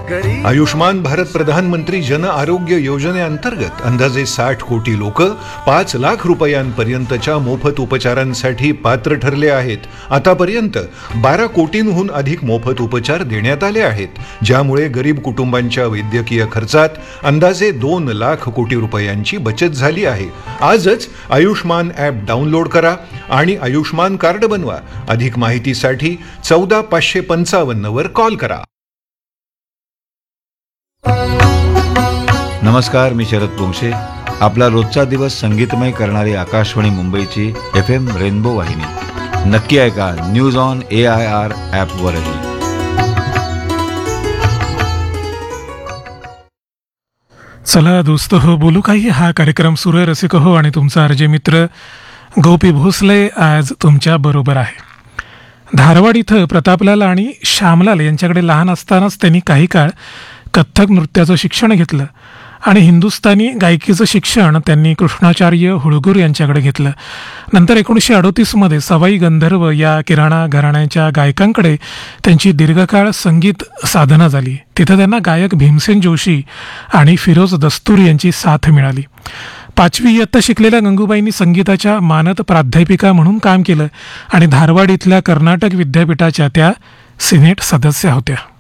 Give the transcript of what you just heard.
आयुष्मान भारत प्रधानमंत्री जन आरोग्य योजनेअंतर्गत अंदाजे 60 कोटी लोक 5 लाख रुपयांपर्यंतच्या मोफत उपचारांसाठी पात्र ठरले आहेत. आतापर्यंत 12 कोटींहून अधिक मोफत उपचार देण्यात आले आहेत, ज्यामुळे गरीब कुटुंबांच्या वैद्यकीय खर्चात अंदाजे 2 लाख कोटी रुपयांची बचत झाली आहे. आजच आयुष्मान ॲप डाउनलोड करा आणि आयुष्मान कार्ड बनवा. अधिक माहितीसाठी 14555 वर कॉल करा. नमस्कार, मी शरद पोंक्षे. आपला रोजचा दिवस संगीतमय करणारी आकाशवाणी मुंबईची FM रेनबो वाहिनी नक्की ऐका. News on AIR ॲपवरही. चला दोस्त हो, बोलू काही. हा कार्यक्रम सुरू आहे रसिक हो, आणि तुमचा अर्जे मित्र गोपी भोसले आज तुमच्या बरोबर आहे. धारवाड इथं प्रतापलाल आणि श्यामलाल यांच्याकडे लहान असतानाच त्यांनी काही काळ कथ्थक नृत्याचं शिक्षण घेतलं आणि हिंदुस्थानी गायकीचं शिक्षण त्यांनी कृष्णाचार्य हुळगूर यांच्याकडे घेतलं. नंतर 1938 सवाई गंधर्व या किराणा घराण्याच्या गायकांकडे त्यांची दीर्घकाळ संगीत साधना झाली. तिथं त्यांना गायक भीमसेन जोशी आणि फिरोज दस्तूर यांची साथ मिळाली. 5वी इयत्ता शिकलेल्या गंगूबाईंनी संगीताच्या मानद प्राध्यापिका म्हणून काम केलं आणि धारवाड इथल्या कर्नाटक विद्यापीठाच्या त्या सिनेट सदस्य होत्या.